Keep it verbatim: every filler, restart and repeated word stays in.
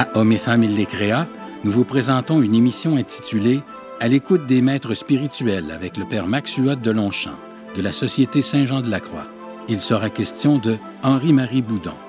À Hommes et femmes, il les créa, nous vous présentons une émission intitulée « À l'écoute des maîtres spirituels » avec le père Max Huot de Longchamp, de la Société Saint-Jean-de-la-Croix. Il sera question de Henri-Marie Boudon.